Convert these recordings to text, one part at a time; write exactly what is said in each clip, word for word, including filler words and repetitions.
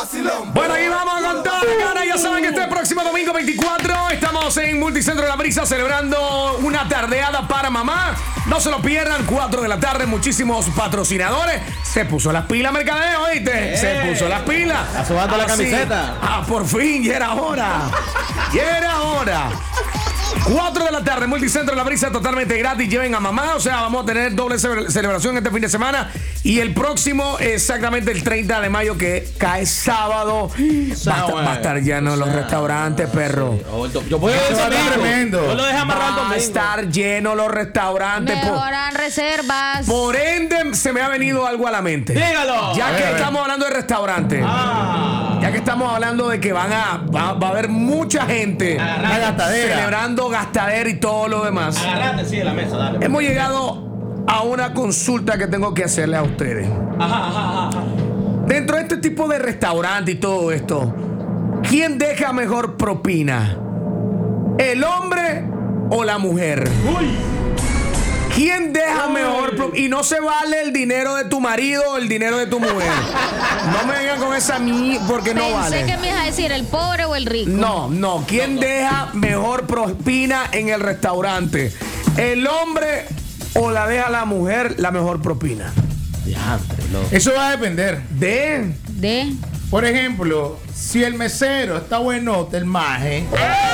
Bueno, aquí vamos con toda la gana. Ya saben que este próximo domingo veinticuatro estamos en Multicentro La Brisa celebrando una tardeada para mamá. No se lo pierdan, cuatro de la tarde, muchísimos patrocinadores. Se puso las pilas Mercadeo, ¿oíste? Eh. Se puso las pilas. Está subando la camiseta. Ah, por fin, ya era hora. Ya era hora. cuatro de la tarde, Multicentro La Brisa totalmente gratis. Lleven a mamá, o sea, vamos a tener doble ce- celebración este fin de semana. Y el próximo, exactamente el treinta de mayo, que cae sábado, va a, estar- va a estar lleno los restaurantes, perro. Yo voy a Eso va a estar tremendo. Yo lo dejé amarrando. Va a estar lleno los restaurantes. Por, Mejoran reservas. por ende, se me ha venido algo a la mente. Dígalo. Ya A que ver, a ver. estamos hablando de restaurantes. Ah. Ya que estamos hablando de que van a va, va a haber mucha gente Una gastadera. celebrando gastadera y todo lo demás. Agarrate, sí, de la mesa, dale. Hemos llegado a una consulta que tengo que hacerle a ustedes. Ajá, ajá, ajá. Dentro de este tipo de restaurante y todo esto, ¿quién deja mejor propina? ¿El hombre o la mujer? Uy. ¿Quién deja Uy. mejor propina? Y no se vale el dinero de tu marido o el dinero de tu mujer. No me vengan con esa mi porque no Pensé vale. que me ibas a decir el pobre o el rico. No, no. ¿Quién deja mejor propina en el restaurante? ¿El hombre o la deja la mujer la mejor propina? Diantre, loco. Eso va a depender. De. De. Por ejemplo, si el mesero está buenote, el maje,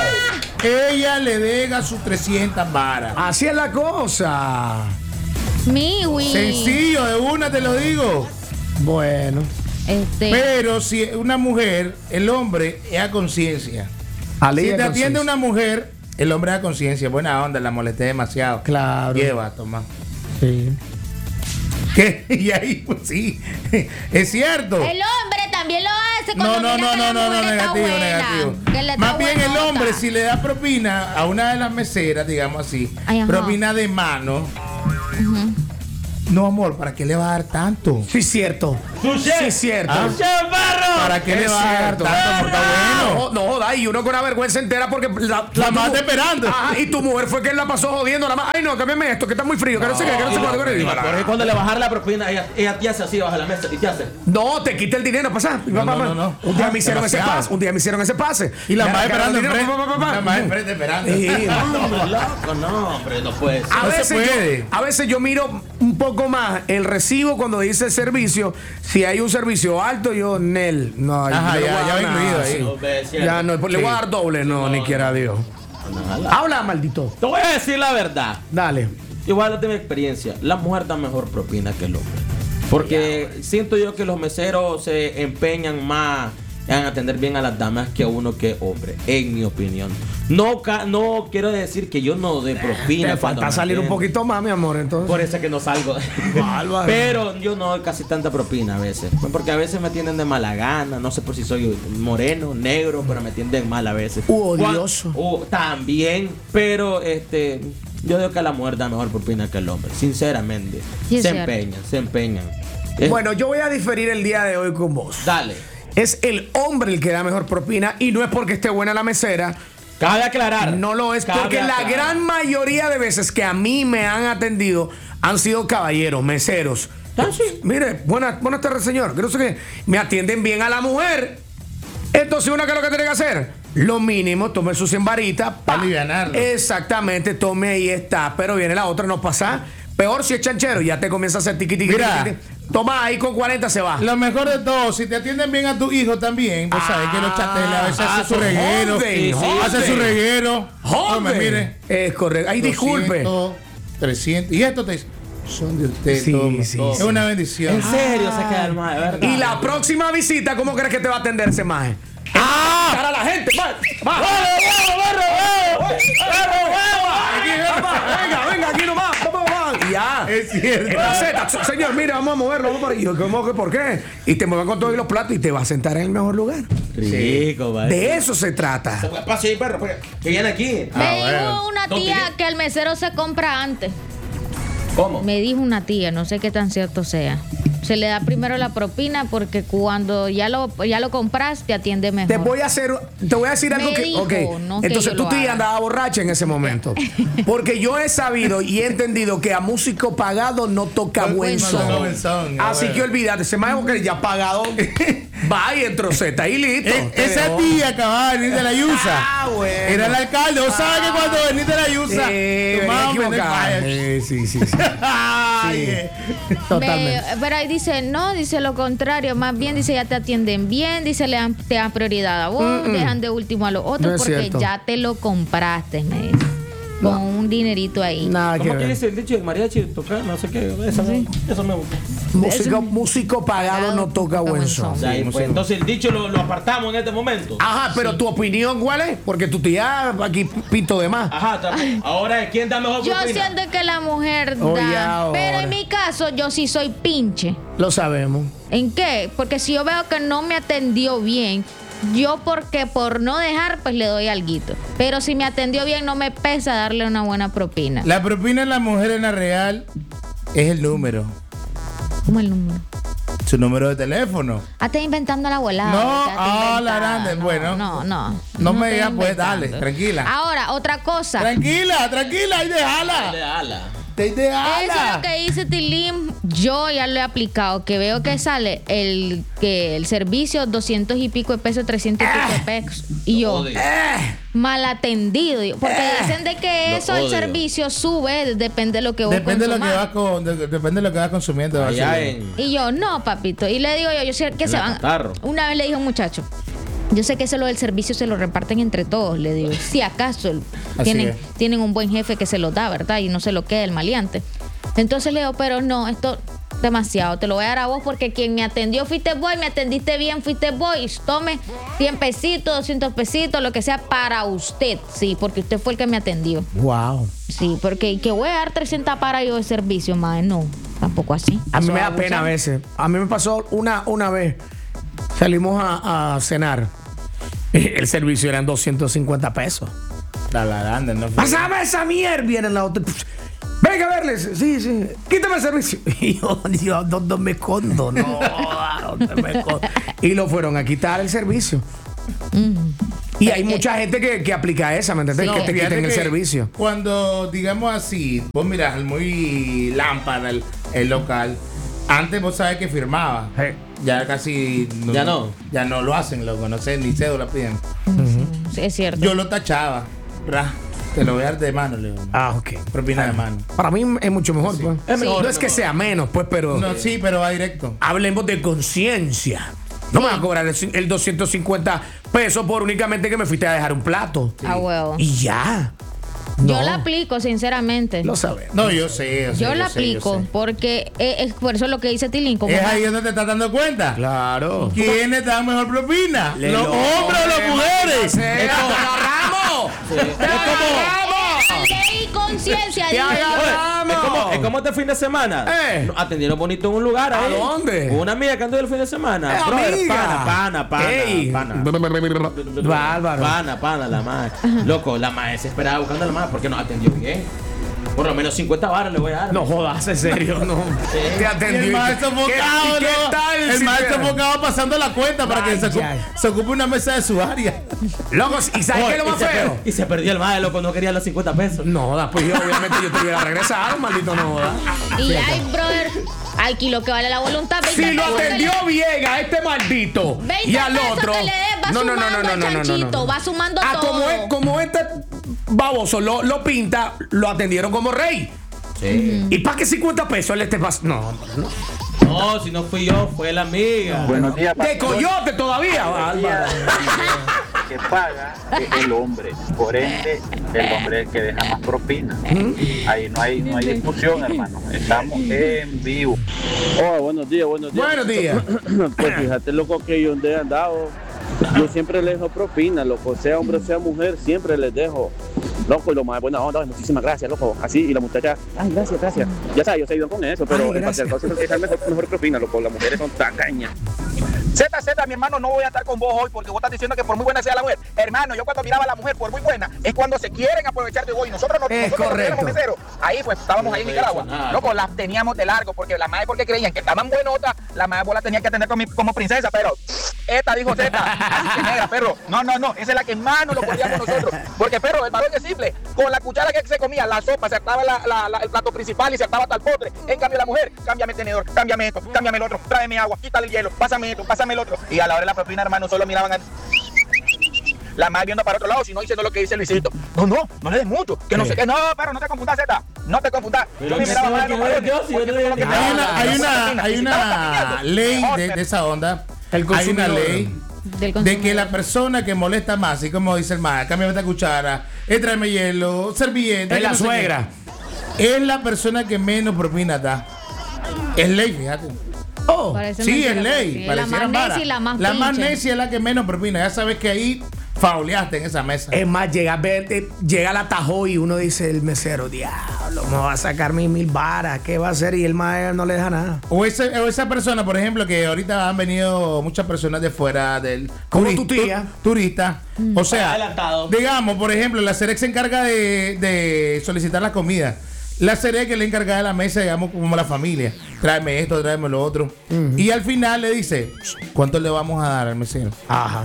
ella le deja sus trescientas varas. Así es la cosa. Miwi. Sencillo, de una te lo digo. Bueno. Este. Pero si una mujer, el hombre es a conciencia. Si te atiende una mujer, el hombre es a conciencia. Buena onda, la molesté demasiado. Claro. Lleva, toma. Sí. ¿Qué? Y ahí, pues sí. Es cierto. El hombre también lo hace cuando No, no, mira no, que la no, no, no, mujer está negativo, buena, negativo. que le está Más bien el buenota. hombre, si le da propina a una de las meseras, digamos así, Ay, ajá. propina de mano. No, amor, ¿para qué le va a dar tanto? Sí, cierto. Suche. Sí, cierto. Ah. ¡Che, barro! ¿Para qué Es le va a dar cierto. tanto? Amor? Está bueno. No, no joda, y uno con una vergüenza entera porque la, La tu- más esperando. Ajá, y tu mujer fue quien la pasó jodiendo la más. Ay, no, cámbiame esto, que está muy frío, que no sé qué, que no sé cuánto. que no sé Porque cuando le bajar la propina, ella, ella te hace así bajo la mesa y te hace. No, te quita el dinero, pasa. No, no, no, no. Un día Ah, me hicieron ese demasiado. pase, un día me hicieron ese pase. Y la Me más agarraron esperando el dinero, enfrente. pa, pa, pa, pa. La más enfrente esperando. Sí, No, hombre, loco, no, hombre, no puede ser. A No se veces, puede. yo, a veces yo miro un poco más el recibo cuando dice servicio. Si hay un servicio alto, yo, Nel. No, Ajá, yo le ya- voy a ya dar va incluido nada, ahí. sí. No, ve, es cierto. Ya no, le voy a dar doble, no, ni quiera Dios. Habla, maldito. Te voy a decir la verdad. Dale. Igual de mi experiencia, la mujer da mejor propina que el hombre. Porque siento yo que los meseros se empeñan más en atender bien a las damas que a uno que es hombre, en mi opinión. No, ca- no quiero decir que yo no dé propina. Te cuando falta me salir un atienden. poquito más, mi amor, entonces. Por eso es que no salgo. Bárbaro. Pero yo no doy casi tanta propina a veces. Porque a veces me atienden de mala gana. No sé por si soy moreno, negro, pero me atienden mal a veces. U odioso. Cuan- uh, también. Pero este yo digo que la mujer da mejor propina que el hombre. Sinceramente. Sí, es se cierto. empeñan, se empeñan. Es- Bueno, yo voy a diferir el día de hoy con vos. Dale. Es el hombre el que da mejor propina y no es porque esté buena la mesera. Cabe aclarar. No lo es Cabe porque la aclarar. gran mayoría de veces que a mí me han atendido han sido caballeros, meseros. Ah, sí. Mire, buenas, buenas tardes, señor. Que no sé qué. Me atienden bien a la mujer. Entonces, ¿una qué es lo que tiene que hacer? Lo mínimo, tome sus cien varitas. pa. Pa' alivianarlo. Exactamente, tome ahí está. Pero viene la otra, no pasa. Peor si es chanchero, ya te comienza a hacer tiqui tiqui. Mira. tiqui, tiqui. Toma ahí con cuarenta se va. Lo mejor de todo, si te atienden bien a tu hijo también, pues sabes que los chateles a veces Ah, hace su reguero. joven, Sí, sí, joven. hace su reguero. Joven. Hombre, mire. Es correcto. Ay, disculpe. doscientos, trescientos. Y esto te dice, son de usted. Sí, toma. sí, Es sí. una bendición. En serio se queda el más, de verdad. Y la próxima visita, ¿cómo crees que te va a atender ese maje? ¡Ah! Cara a la gente, va, va. Venga, venga, aquí nomás. Vamos, vamos. Y ya. Es cierto. En la Z, señor, mira, vamos a moverlo. Vamos para ahí. Yo, ¿cómo que por qué? Y te muevan con todos los platos y te vas a sentar en el mejor lugar. Rico, vale. De eso se trata. Pase ahí, perro, porque- que viene aquí. Me Ah, dijo bueno. una ¿Dónde tía viene? que el mesero se compra antes. ¿Cómo? Me dijo una tía, no sé qué tan cierto sea. se le da primero la propina porque cuando ya lo, ya lo compras te atiende mejor. Te voy a hacer, te voy a decir algo Me que, dijo, okay. no que Entonces yo tú lo te haga. andabas borracha en ese momento, porque yo he sabido y he entendido que a músico pagado no toca No, buen no son. toca buen son, Así bueno. que olvídate, se me ha que ya pagado, va y entroceta y listo. Eh, Te esa dejo. tía que acababa de venir de la Yusa Ah, bueno. era el alcalde. ¿Vos sabés que cuando venís de la Yusa Sí, tomabas venía Menem equivocado. Fire? Sí, sí, sí, sí. Ay, Sí. eh. Totalmente. Me- pero ahí dice, no, dice lo contrario, más bien dice ya te atienden bien, dice le dan, te dan prioridad a vos, dejan de último a los otros No es porque cierto. ya te lo compraste, me dice. Con un dinerito ahí. Nada que ¿Cómo que ver. dice el dicho de mariachi? Tocar, no sé qué. Eso, me, eso me gusta. Músico, músico pagado no toca buen son. Ya, y pues, entonces el dicho lo, lo apartamos en este momento. Ajá, pero tu opinión, ¿cuál es? Porque tu tía aquí pito de más. Ajá, ta- ahora ¿quién da mejor Yo propina? siento que la mujer da, Oye, ahora. pero en mi caso yo sí soy pinche. Lo sabemos. ¿En qué? Porque si yo veo que no me atendió bien, yo porque por no dejar, pues le doy alguito. Pero si me atendió bien, no me pesa darle una buena propina. La propina de la mujer en la real es el número, ¿Cómo el número? su número de teléfono. Ah, estás inventando la volada. No, ahorita, estás ah, la inventada. grande, No, bueno. No, no. No me estás digas, pues, inventando. dale, tranquila. Ahora, otra cosa. Tranquila, tranquila, ahí Dale, déjala. ala. Te Eso es déjala. lo que dice Tilín, yo ya lo he aplicado, que veo que sale el que el servicio doscientos y pico de pesos, trescientos y pico de pesos. Y yo, Odio. mal atendido. Porque dicen de que Lo eso, el odio. servicio sube, depende de lo que vos Depende de lo que consumas. vas con, de- depende de lo que vas consumiendo. Allá así. en... Y yo, no, papito. Y le digo yo, yo sé que En se la van. Catarro. Una vez le dije a un muchacho, yo sé que eso lo del servicio se lo reparten entre todos, le digo. Si acaso Así tienen, es. tienen un buen jefe que se lo da, ¿verdad? Y no se lo queda el maleante. Entonces le digo, pero no, esto demasiado, te lo voy a dar a vos porque quien me atendió fuiste vos y me atendiste bien fuiste vos y tome cien pesitos, doscientos pesitos, lo que sea para usted, sí, porque usted fue el que me atendió. Wow. Sí, porque ¿y que voy a dar trescientas para yo de servicio, más no, tampoco así. A mí Eso me da abusa. pena a veces. A mí me pasó una, una vez. Salimos a, a cenar. El servicio eran doscientos cincuenta pesos. La la grande, no fue. Pásame esa mierda. Viene la otra. Venga a verles. Sí, sí. Quítame el servicio. Y yo, yo, ¿dónde me escondo? No, ¿dónde me escondo? Y lo fueron a quitar el servicio. Y hay mucha gente que, que aplica esa, ¿me entendés? No, que te fíjate quiten el que servicio. Cuando, digamos así, vos mirás al muy lámpara el, el local, antes vos sabés que firmaba. Hey. Ya casi. Ya no. Ya no lo hacen, loco. No sé, ni cédula piden. Sí, es cierto. Yo lo tachaba. Ra, te lo voy a dar de mano, le digo. Ah, ok. Propina de mano. Para mí es mucho mejor, Sí. pues. Es mejor, no es es que mejor. sea menos, pues, pero No, sí, pero va directo. hablemos de conciencia. No me vas a cobrar el, el doscientos cincuenta pesos por únicamente que me fuiste a dejar un plato. A huevo. Y ya. Yo No, la aplico, sinceramente. Lo sabemos. No, yo sé. Yo, sé, Yo la sé, yo aplico sé. porque es, es por eso lo que dice Tilín. Como Es ahí donde te estás dando cuenta. Claro. ¿Quiénes dan mejor propina? Le ¿Los lo- hombres o las mujeres? ¡Te agarramos! ¡Te agarramos! ley y conciencia. Te dice. agarramos. Es como, es como este fin de semana. Eh. Nos atendieron bonito en un lugar ¿A ahí. dónde? Una amiga que anduvo el fin de semana. Eh, Brother, amiga. Pana, pana, pana, Ey. pana. Bárbaro. Pana, pana, la madre. Loco, la madre se esperaba buscando a la madre porque nos atendió bien. Por lo menos cincuenta baros le voy a dar. No jodas, en serio, no. Te Y atendió. el maestro ¿Qué- enfocado, ¿Y qué ¿no? tal? El si maestro te- enfocado pasando la cuenta para que se, Ay, ocu- ay. se ocupe una mesa de su área. Locos, ¿y sabes Oh, qué es lo y más se per- feo? Y se perdió el madre, loco, no quería los cincuenta pesos. No jodas, pues yo obviamente yo te hubiera regresado, maldito no jodas. Y ay, brother, aquí lo que vale la voluntad. veinte Si lo pesos que atendió le- bien a este maldito veinte y al pesos otro. que le des, va sumando el chanchito, va sumando ah, todo. Como, es, como este baboso lo, lo pinta, lo atendieron como rey. Sí. ¿Y para qué cincuenta pesos él este pas? No, no. No, si no fui yo, fue la amiga. Buenos días, De pastor. coyote todavía. Bárbaro. Que paga es el hombre, por ende el hombre es el que deja más propina. Ahí no hay no hay discusión, hermano. Estamos en vivo. Oh, buenos días, buenos días. Buenos días. Pues fíjate, loco, que yo donde he andado, yo siempre les dejo propina, loco, sea hombre o sea mujer, siempre les dejo. Loco, y lo más buena onda, muchísimas gracias, loco. Así, y la muchacha, ay, gracias, gracias. Ya sabes, yo se he ido con eso, pero Ay, en gracias. cualquier cosa es dejar mejor, mejor propina, loco. Las mujeres son tacañas. Z, Z, mi hermano, no voy a estar con vos hoy porque vos estás diciendo que por muy buena sea la mujer. Hermano, yo cuando miraba a la mujer por muy buena, es cuando se quieren aprovechar de vos. Y nosotros, no, es nosotros correcto. éramos meseros. Ahí pues estábamos ahí en Nicaragua. Loco, las teníamos de largo porque las madres porque creían que estaban buenotas, las madres vos las tenías que atender como, como princesa, pero esta dijo Z, así que negra, perro. No, no, no, esa es la que más nos lo podíamos nosotros. Porque, perro, el varón es simple. Con la cuchara que se comía, la sopa, se hartaba la, la, la, el plato principal y se hartaba hasta el postre. En cambio, la mujer, cámbiame el tenedor, cámbiame esto, cámbiame el otro, tráeme agua, quítale el hielo, pásame esto, pásame el otro. Y a la hora de la propina, hermano, solo miraban a... la madre viendo para otro lado, si no diciendo lo que dice Luisito. No, no, no le des mucho, que no sé qué. No, pero no te confundas, Z, no te confundas. Yo me miraba mal en los varones, porque eso es lo que te Hay da. una, hay una, hay una ley de, de esa onda. El Hay una consumidor. ley Del de que la persona que molesta más, así como dice el mar, cámbiame esta cuchara, eh, tráeme hielo, servilleta, Es que la no sé qué, suegra. es la persona que menos propina da. Es ley, fíjate. Oh, Parece Sí, mentira, es pero ley. sí. La pareciera más vara. necia y la más La más pinche. necia es la que menos propina. Ya sabes que ahí fauleaste en esa mesa. es más, llega a verte, llega la tajó y uno dice, el mesero, diablo, me va a sacar mis mil varas, ¿qué va a hacer? Y el maestro no le deja nada. O, ese, o esa persona, por ejemplo, que ahorita han venido muchas personas de fuera del Como turi- tu tía. tu- turista. O sea, Adelantado. digamos, por ejemplo, la Cerec se encarga de, de solicitar la comida. La Cerec es la encargada de la mesa, digamos, como la familia. Tráeme esto, tráeme lo otro. Y al final le dice, ¿cuánto le vamos a dar al mesero? Ajá.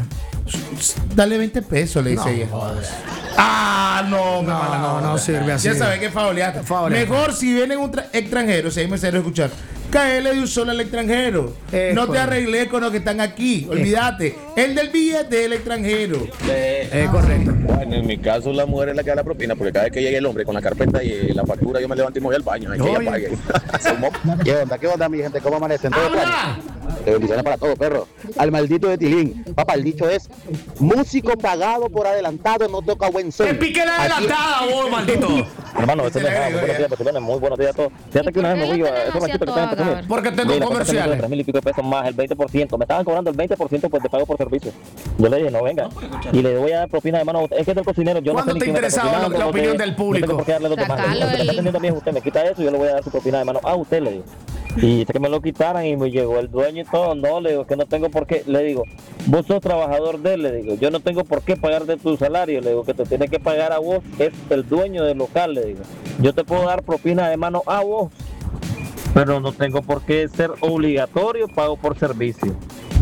Dale veinte pesos, le dice No, ella. joder. Ah, no, qué No, mala no, onda. no sirve así. Ya sabes que fauleaste. Fauleaste. Mejor si viene un tra- extranjero, si hay mesero escuchar, caerle de un solo al extranjero. Es no te correcto. arreglé con los que están aquí. Olvídate. El del billete es el extranjero. Es correcto. Bueno, en mi caso la mujer es la que da la propina, porque cada vez que llega el hombre con la carpeta y la factura, yo me levanto y me voy al baño. Hay que Oye. ella pague. ¿Qué onda? ¿Qué onda, mi gente? ¿Cómo amanecen? ¿Todo ¡Habla! plano? De bendiciones para todos, perro. Al maldito de Tilín. Papá, el dicho es, músico pagado por adelantado no toca buen son. ¡Te pique la Aquí- adelantada, vos, maldito! Hermano, eso es Excelente, muy buenos oye. días, Barcelona, muy buenos días a todos. Fíjate que una vez me voy yo a ¿Por qué esos la ranchitos que tenemos están en así a Petomil. Porque tengo Sí, la cuenta comerciales. de tres mil y pico de pesos más el veinte por ciento. Me estaban cobrando el veinte por ciento pues de pago por servicio. Yo le dije, no, venga. Y le voy a dar propina de mano a usted. Es que es del cocinero. Yo no ¿Cuándo sé ni te quién está interesaba la- cocinando, la no opinión sé- del no público? tengo por qué darle dos de mano. Sacalo Lo que me está el- atendiendo a mí es usted. Me quita eso y yo le voy a dar su propina de mano a usted, le digo. Y dice que me lo quitaran y me llegó el dueño y todo. No, le digo que no tengo por qué. Le digo, vos sos trabajador de él, le digo. Yo no tengo por qué pagar de tu salario. Le digo que te tiene que pagar a vos. Es el dueño del local, le digo. Yo te puedo dar propina de mano a vos, pero no tengo por qué ser obligatorio pago por servicio.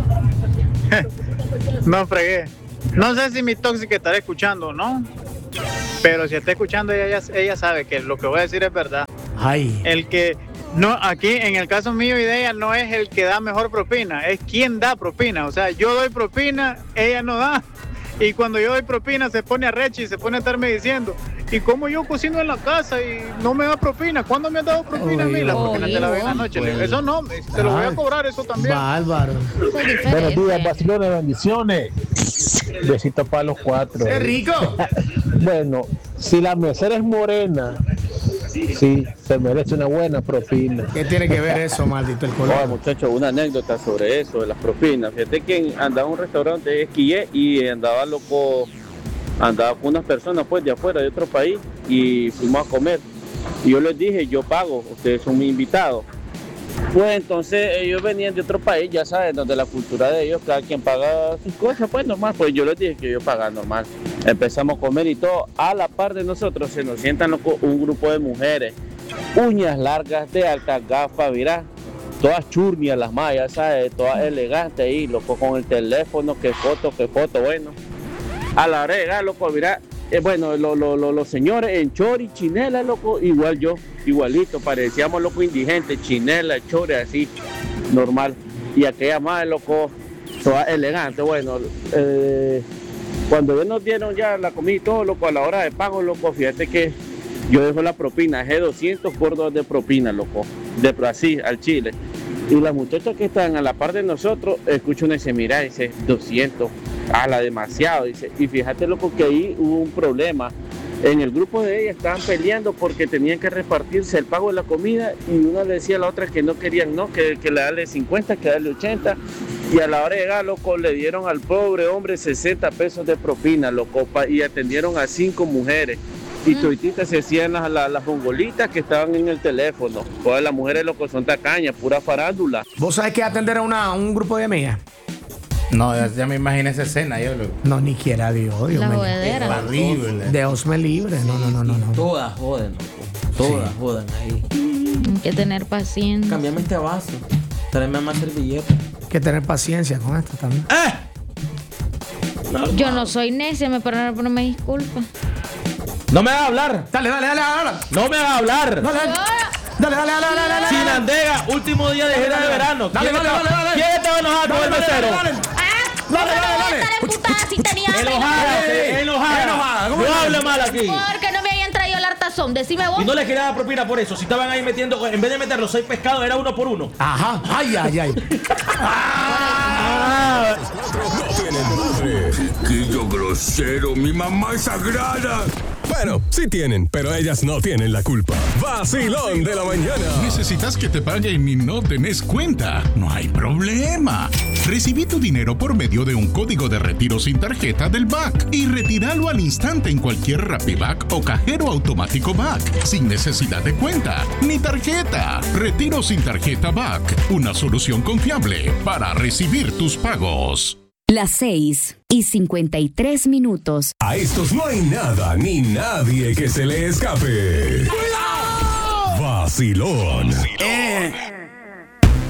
No fregué. No sé si mi tóxica estará escuchando o no, pero si está escuchando ella, ella sabe que lo que voy a decir es verdad. Ay. El que no, aquí en el caso mío y de ella no es el que da mejor propina, es quien da propina. O sea, yo doy propina, ella no da. Y cuando yo doy propina se pone a rechi y se pone a estarme diciendo, ¿y cómo yo cocino en la casa y no me da propina? ¿Cuándo me has dado propina a mí? La propina te la doy en la noche. Le digo, eso no, te lo voy a cobrar eso también. Bárbaro. Eso es diferente. vacilones, bendiciones. Besitos para los cuatro. ¡Qué rico! Bueno, si la mesera es morena, sí, se merece una buena propina. ¿Qué tiene que ver eso, maldito el Oye, color? muchachos, una anécdota sobre eso, de las propinas. Fíjate que andaba en un restaurante de Esquillé y andaba loco, andaba con unas personas pues de afuera, de otro país, y fuimos a comer. Y yo les dije, yo pago, ustedes son mis invitados. Pues entonces ellos venían de otro país, ya saben, donde la cultura de ellos, cada quien paga sus cosas, pues normal. Pues yo les dije que yo pagaba normal. Empezamos a comer y todo. A la par de nosotros se nos sientan loco, un grupo de mujeres, uñas largas, de altas gafas, mira, todas churnias las mayas, ¿sabes? Todas elegantes ahí, loco, con el teléfono, qué foto, qué foto, bueno. A la hora de llegar, loco, mira, eh, bueno, lo, lo, lo, los señores en chori, chinela, loco, igual yo, igualito, parecíamos, loco, indigentes, chinela, chori, así, normal. Y aquella madre, loco, toda elegante, bueno, eh, cuando ya nos dieron ya la comida y todo, loco, a la hora de pago, loco, fíjate que yo dejo la propina, dejé doscientos por dos de propina, loco, de Brasil al Chile. Y las muchachas que están a la par de nosotros, escucho una y dice, mira, dice, doscientos, ala, demasiado, dice. Y fíjate, loco, que ahí hubo un problema. En el grupo de ellas estaban peleando porque tenían que repartirse el pago de la comida y una le decía a la otra que no querían, no, que, que le darle cincuenta, que darle ochenta. Y a la hora de llegar, loco, le dieron al pobre hombre sesenta pesos de propina, loco, pa- y atendieron a cinco mujeres. Y todititas se hacían las, las, las bongolitas que estaban en el teléfono. Todas las mujeres, loco, son tacañas, pura farándula. ¿Vos sabés que atender a una, un grupo de amigas? No, ya, ya me imagino esa escena. Yo lo... No, ni quiera Dios. Dios La me jodedera. Es horrible. Dios me libre. No, no, no, no. no. Todas joden, loco. Todas Sí. joden ahí. Hay que tener paciencia. Cámbiame este vaso. Tráeme más servilleta. Hay que tener paciencia con esto también. ¡Eh! Yo no soy necia, me pero no me disculpa. No me hagas hablar. Dale, dale, dale, dale. No me hagas hablar. Dale, dale, dale, dale, dale, dale, dale. Chinandega, último día de gira de verano. Dale, ¿Quién dale, estaba- dale, dale. ¿Quién estaba enojado con el Dale, dale, mesero? dale, dale. Ah, Dale, ¿cómo dale, no voy a dale. estar emputada si tenía hambre? Enojada, Ey, enojada. enojada, ¿cómo No es? hable mal aquí. Porque no me habían traído el hartazón. Decime vos. Y no les quería dar propina por eso. Si estaban ahí metiendo, en vez de meter los seis pescados, era uno por uno. Ajá. Ay, ay, ay. Ah. No tienen madre. Chiquillo grosero, mi mamá es sagrada. Bueno, sí tienen, pero ellas no tienen la culpa. Vacilón de la mañana. ¿Necesitas que te paguen y no tenés cuenta? No hay problema. Recibí tu dinero por medio de un código de retiro sin tarjeta del B A C y retíralo al instante en cualquier RappiBac o cajero automático B A C, sin necesidad de cuenta ni tarjeta. Retiro sin tarjeta B A C, una solución confiable para recibir tus pagos. Las seis y cincuenta y tres minutos. A estos no hay nada ni nadie que se le escape. Vacilón. Eh.